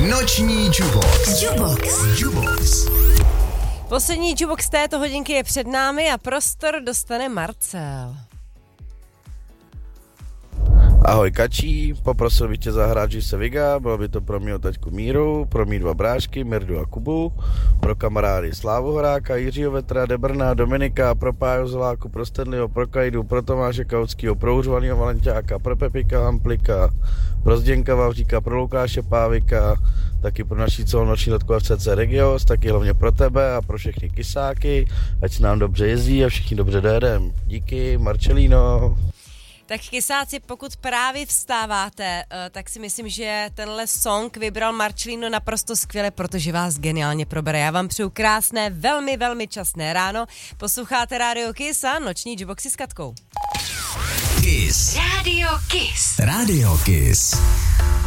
Noční Jubox. Jubox. Poslední Jubox této hodinky je před námi a prostor dostane Marcel. Ahoj Kačí, poprosil bych tě zahrát, že se Viga, bylo by to pro mýho taťku Míru, pro mý dva brášky, Mirdu a Kubu, pro kamarády Slávu Horáka, Jiřího Vetra, Debrna, Dominika, pro Páju Zeláku, pro Stanleyho, pro Kajdu, pro Tomáše Kautskýho, pro Uhřvanýho Valenťáka, pro Pepika Hamplika, pro Zděnka Vavříka, pro Lukáše Pávika, taky pro naší celonoční letku FCC Regios, taky hlavně pro tebe a pro všechny kysáky, ať se nám dobře jezdí a všichni dobře dojedem. Díky, Marcelino. Tak kysáci, pokud právě vstáváte, tak si myslím, že tenhle song vybral Marcelino naprosto skvěle, protože vás geniálně probere. Já vám přeju krásné, velmi, velmi časné ráno. Posloucháte Radio Kiss a noční Juboxy s Katkou. Kiss. Radio Kiss. Radio Kiss.